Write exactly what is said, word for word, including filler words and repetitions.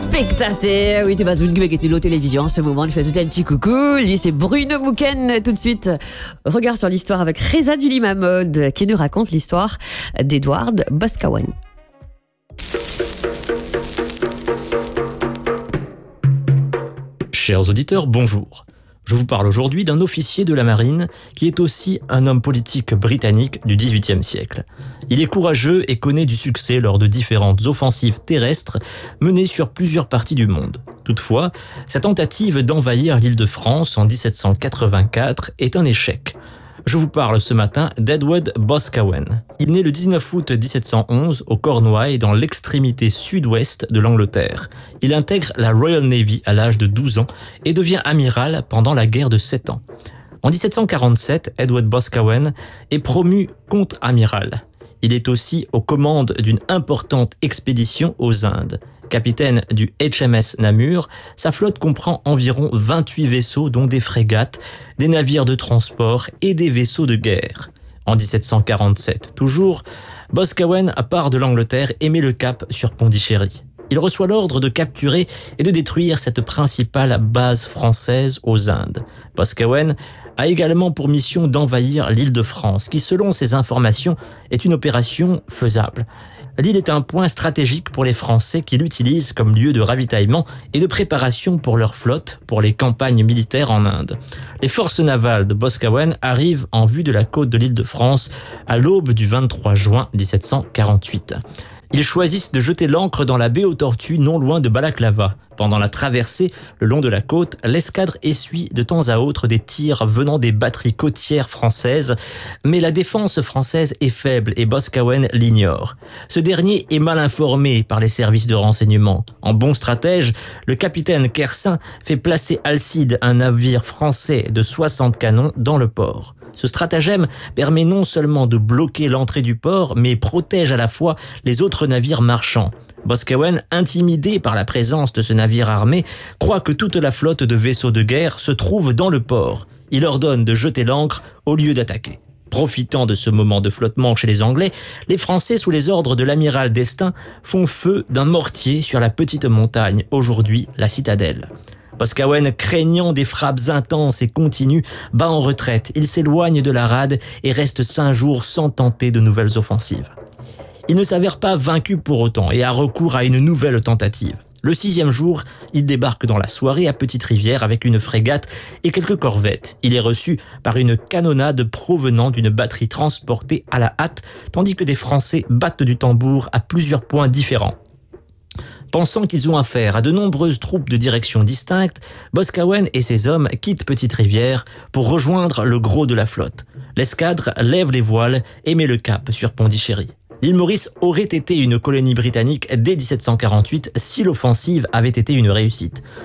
Spectateur, oui, tu vas tout de la télévision en ce moment, il fait tout un petit coucou. Lui, c'est Bruno Mouken, tout de suite. Regard sur l'histoire avec Reza Duli-Mahmoud, qui nous raconte l'histoire d'Edward Boscawen. Chers auditeurs, bonjour. Je vous parle aujourd'hui d'un officier de la marine qui est aussi un homme politique britannique du dix-huitième siècle. Il est courageux et connaît du succès lors de différentes offensives terrestres menées sur plusieurs parties du monde. Toutefois, sa tentative d'envahir l'île de France en dix-sept cent quatre-vingt-quatre est un échec. Je vous parle ce matin d'Edward Boscawen. Il naît le dix-neuf août dix-sept cent onze au Cornouailles, dans l'extrémité sud-ouest de l'Angleterre. Il intègre la Royal Navy à l'âge de douze ans et devient amiral pendant la guerre de Sept Ans. En dix-sept cent quarante-sept, Edward Boscawen est promu contre-amiral. Il est aussi aux commandes d'une importante expédition aux Indes. Capitaine du H M S Namur, sa flotte comprend environ vingt-huit vaisseaux, dont des frégates, des navires de transport et des vaisseaux de guerre. En dix-sept cent quarante-sept, toujours, Boscawen part de l'Angleterre et met le cap sur Pondichéry. Il reçoit l'ordre de capturer et de détruire cette principale base française aux Indes. Boscawen a également pour mission d'envahir l'île de France, qui selon ses informations est une opération faisable. L'île est un point stratégique pour les Français qui l'utilisent comme lieu de ravitaillement et de préparation pour leur flotte pour les campagnes militaires en Inde. Les forces navales de Boscawen arrivent en vue de la côte de l'île de France à l'aube du vingt-trois juin dix-sept cent quarante-huit. Ils choisissent de jeter l'ancre dans la baie aux Tortues, non loin de Balaclava. Pendant la traversée le long de la côte, l'escadre essuie de temps à autre des tirs venant des batteries côtières françaises, mais la défense française est faible et Boscawen l'ignore. Ce dernier est mal informé par les services de renseignement. En bon stratège, le capitaine Kersin fait placer Alcide, un navire français de soixante canons, dans le port. Ce stratagème permet non seulement de bloquer l'entrée du port, mais protège à la fois les autres navires marchands. Boscawen, intimidé par la présence de ce navire armé, croit que toute la flotte de vaisseaux de guerre se trouve dans le port. Il ordonne de jeter l'ancre au lieu d'attaquer. Profitant de ce moment de flottement chez les Anglais, les Français, sous les ordres de l'amiral d'Estaing, font feu d'un mortier sur la petite montagne, aujourd'hui la citadelle. Boscawen, craignant des frappes intenses et continues, bat en retraite. Il s'éloigne de la rade et reste cinq jours sans tenter de nouvelles offensives. Il ne s'avère pas vaincu pour autant et a recours à une nouvelle tentative. Le sixième jour, il débarque dans la soirée à Petite-Rivière avec une frégate et quelques corvettes. Il est reçu par une canonnade provenant d'une batterie transportée à la hâte, tandis que des Français battent du tambour à plusieurs points différents. Pensant qu'ils ont affaire à de nombreuses troupes de directions distinctes, Boscawen et ses hommes quittent Petite-Rivière pour rejoindre le gros de la flotte. L'escadre lève les voiles et met le cap sur Pondichéry. L'île Maurice aurait été une colonie britannique dès dix-sept cent quarante-huit si l'offensive avait été une réussite.